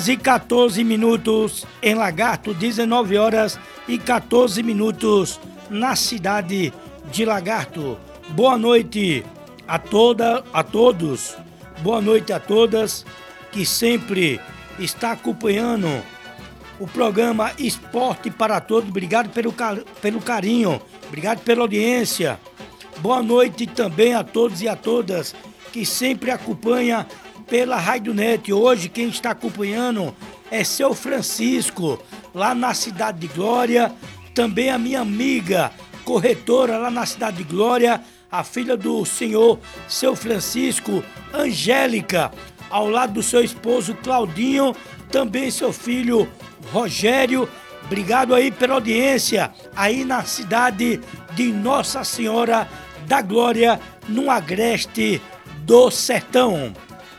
e 14 minutos em Lagarto, 19 horas e 14 minutos na cidade de Lagarto. Boa noite a todos, boa noite a todas que sempre está acompanhando o programa Esporte para Todos. Obrigado pelo carinho, obrigado pela audiência. Boa noite também a todos e a todas que sempre acompanham pela Rádio Net. Hoje quem está acompanhando é seu Francisco, lá na Cidade de Glória. Também a minha amiga corretora lá na Cidade de Glória, a filha do senhor seu Francisco, Angélica, ao lado do seu esposo Claudinho, também seu filho Rogério. Obrigado aí pela audiência aí na cidade de Nossa Senhora da Glória, no Agreste do Sertão.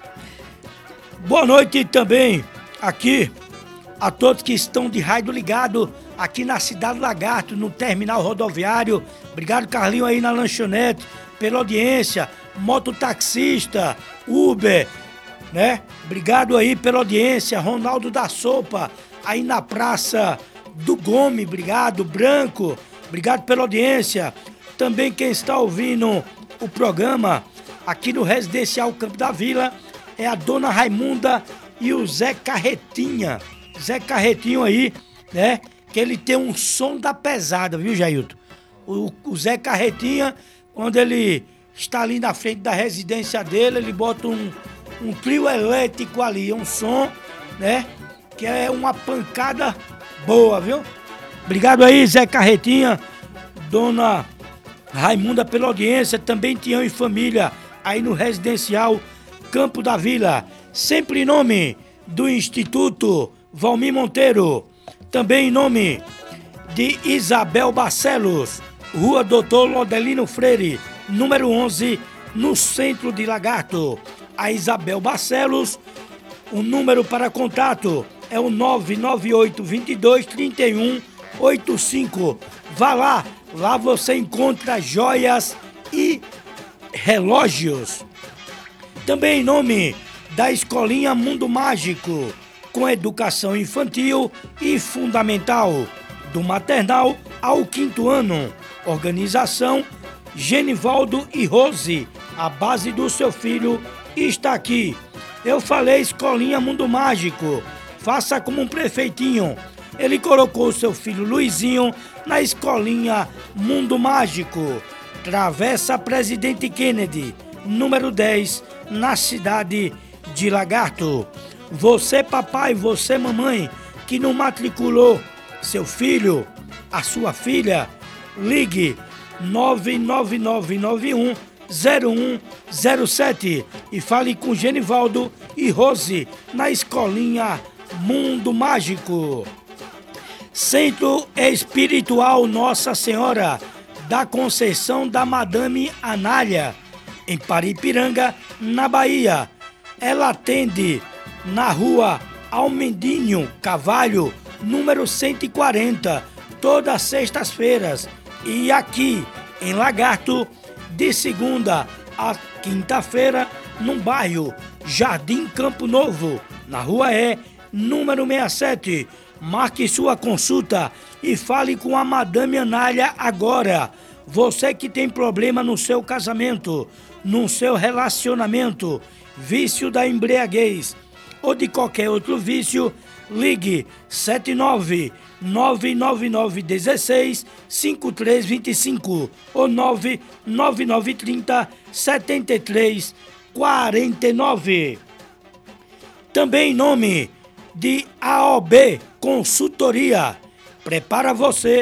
Boa noite também aqui a todos que estão de rádio ligado aqui na cidade do Lagarto, no terminal rodoviário. Obrigado, Carlinho, aí na lanchonete, pela audiência, mototaxista, Uber, né? Obrigado aí pela audiência, Ronaldo da Sopa, aí na Praça do Gomes, obrigado, Branco, obrigado pela audiência. Também quem está ouvindo o programa aqui no Residencial Campo da Vila é a Dona Raimunda e o Zé Carretinha. Zé Carretinho aí, né? Que ele tem um som da pesada, viu, Jailton? O Zé Carretinha, quando ele está ali na frente da residência dele, ele bota um trio elétrico ali, um som, né? Que é uma pancada boa, viu? Obrigado aí, Zé Carretinha, Dona Raimunda pela audiência, também Tião e família aí no Residencial Campo da Vila, sempre em nome do Instituto Valmir Monteiro, também em nome de Isabel Barcelos, Rua Doutor Lodelino Freire, número 11, no centro de Lagarto. A Isabel Barcelos, o número para contato é o 998-22-3185. Vá lá, lá você encontra joias e relógios. Também em nome da Escolinha Mundo Mágico, com educação infantil e fundamental, do maternal ao 5º ano. Organização Genivaldo e Rose, a base do seu filho está aqui. Eu falei Escolinha Mundo Mágico, faça como um prefeitinho. Ele colocou o seu filho Luizinho na Escolinha Mundo Mágico, Travessa Presidente Kennedy, número 10, na cidade de Lagarto. Você papai, você mamãe, que não matriculou seu filho, a sua filha, ligue 999910107 e fale com Genivaldo e Rose na Escolinha Mundo Mágico. Centro Espiritual Nossa Senhora da Conceição da Madame Anália, em Paripiranga, na Bahia. Ela atende na rua Almendinho Cavalho, número 140, todas as sextas-feiras. E aqui em Lagarto, de segunda a quinta-feira, no bairro Jardim Campo Novo, na rua número 67. Marque sua consulta e fale com a Madame Anália agora. Você que tem problema no seu casamento, no seu relacionamento, vício da embriaguez ou de qualquer outro vício, ligue 79999165325 ou 999307349. Também em nome de AOB Consultoria, prepara você